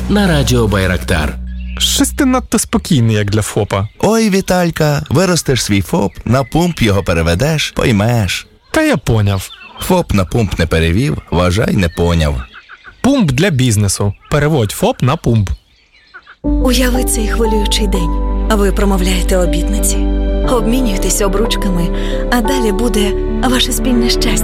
на Радіо Байрактар. Щось ти надто спокійний, як для ФОПа. Ой, Віталька, виростеш свій ФОП, на пумп його переведеш, поймеш. Та я поняв. ФОП на пумп не перевів, вважай, не поняв. Пумп для бізнесу. Переводь ФОП на пумп. Уяви цей хвилюючий день. Ви промовляєте обітниці, обмінюєтесь обручками, а далі буде ваше спільне щастя.